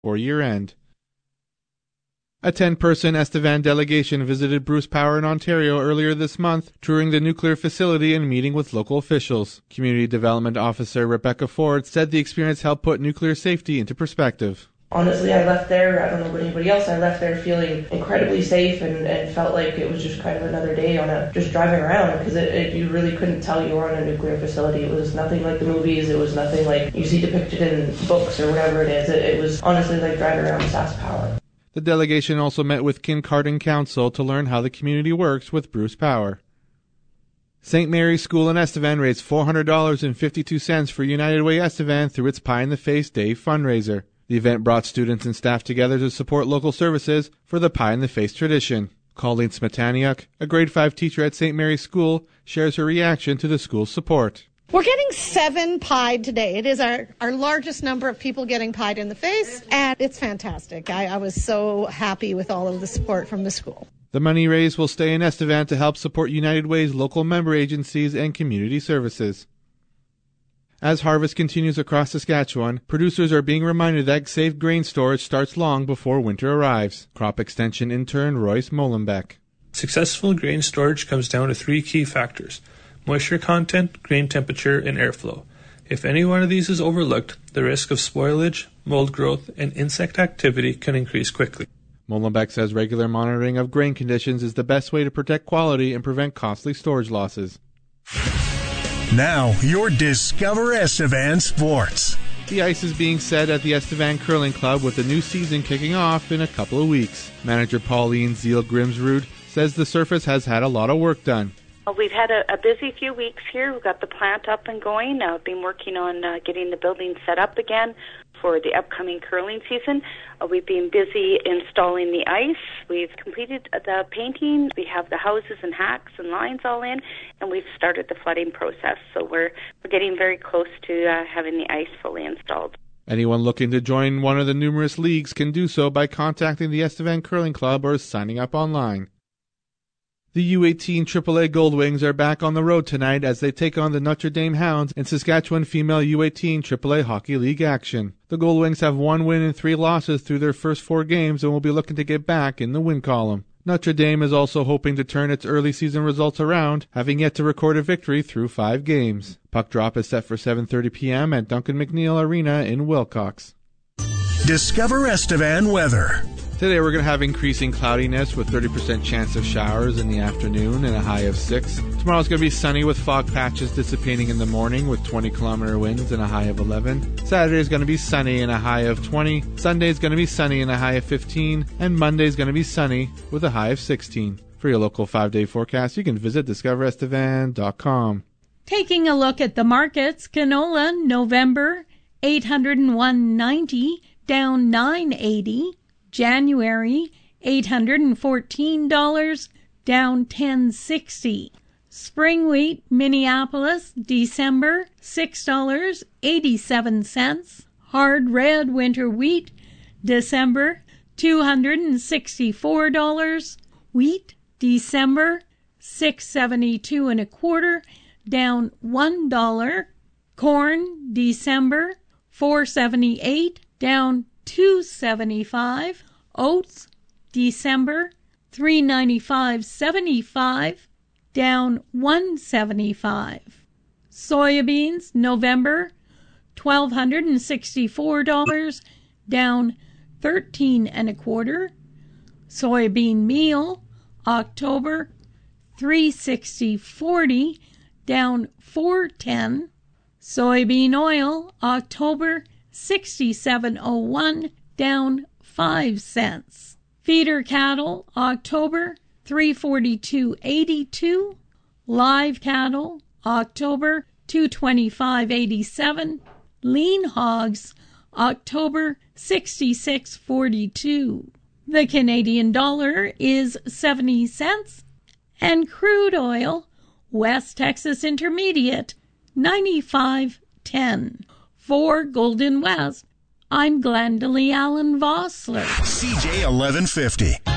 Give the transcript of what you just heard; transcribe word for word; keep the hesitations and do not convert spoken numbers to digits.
or year-end. A ten-person Estevan delegation visited Bruce Power in Ontario earlier this month, touring the nuclear facility and meeting with local officials. Community Development Officer Rebecca Ford said the experience helped put nuclear safety into perspective. Honestly, I left there, I don't know about anybody else, I left there feeling incredibly safe and, and felt like it was just kind of another day on a, just driving around, because it, it, you really couldn't tell you were on a nuclear facility. It was nothing like the movies, it was nothing like you see depicted in books or whatever it is. It, it was honestly like driving around SaskPower. The delegation also met with Kincardine Council to learn how the community works with Bruce Power. Saint Mary's School in Estevan raised four hundred dollars and fifty-two cents for United Way Estevan through its Pie in the Face Day fundraiser. The event brought students and staff together to support local services for the Pie in the Face tradition. Colleen Smetaniuk, a grade five teacher at Saint Mary's School, shares her reaction to the school's support. We're getting seven pied today. It is our, our largest number of people getting pied in the face, and it's fantastic. I, I was so happy with all of the support from the school. The money raised will stay in Estevan to help support United Way's local member agencies and community services. As harvest continues across Saskatchewan, producers are being reminded that safe grain storage starts long before winter arrives. Crop Extension intern Royce Molenbeek. Successful grain storage comes down to three key factors: moisture content, grain temperature, and airflow. If any one of these is overlooked, the risk of spoilage, mold growth, and insect activity can increase quickly. Molenbeek says regular monitoring of grain conditions is the best way to protect quality and prevent costly storage losses. Now, your Discover Estevan Sports. The ice is being set at the Estevan Curling Club with the new season kicking off in a couple of weeks. Manager Pauline Zeal-Grimsrud says the surface has had a lot of work done. We've had a, a busy few weeks here. We've got the plant up and going. I've been working on uh, getting the building set up again for the upcoming curling season. Uh, we've been busy installing the ice. We've completed the painting. We have the houses and hacks and lines all in, and we've started the flooding process. So we're we're getting very close to uh, having the ice fully installed. Anyone looking to join one of the numerous leagues can do so by contacting the Estevan Curling Club or signing up online. The U eighteen triple A Goldwings are back on the road tonight as they take on the Notre Dame Hounds in Saskatchewan Female U eighteen triple A Hockey League action. The Goldwings have one win and three losses through their first four games and will be looking to get back in the win column. Notre Dame is also hoping to turn its early season results around, having yet to record a victory through five games. Puck drop is set for seven thirty p.m. at Duncan McNeil Arena in Wilcox. Discover Estevan weather. Today we're going to have increasing cloudiness with thirty percent chance of showers in the afternoon and a high of six. Tomorrow's going to be sunny with fog patches dissipating in the morning with twenty kilometer winds and a high of eleven. Saturday's going to be sunny and a high of twenty. Sunday's going to be sunny and a high of fifteen. And Monday's going to be sunny with a high of sixteen. For your local five-day forecast, you can visit discover estevan dot com. Taking a look at the markets, canola November eight hundred one dollars and ninety cents, down nine eighty. January eight hundred fourteen dollars, down ten sixty. Spring wheat Minneapolis December six dollars and eighty-seven cents. Hard red winter wheat December two hundred sixty-four dollars. Wheat December six seventy-two and a quarter, down one dollar. Corn December four seventy-eight, down two seventy-five. Oats December three ninety-five seventy-five, down one seventy-five. Soybeans November twelve sixty-four dollars, down thirteen and a quarter. Soybean meal October three sixty forty, down four ten. Soybean oil October sixty-seven oh one, down five cents. Feeder cattle October three forty-two eighty-two. Live cattle October two twenty-five eighty-seven. Lean hogs October sixty-six forty-two. The Canadian dollar is seventy cents, and crude oil West Texas Intermediate ninety-five ten. For Golden West, I'm Glendalee Allen Vossler. C J eleven fifty.